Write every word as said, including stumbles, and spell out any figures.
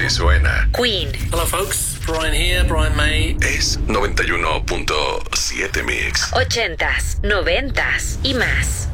que suena. Queen. Hello folks, Brian here, Brian May. Es noventa y uno punto siete Mix. Ochentas, noventas y más.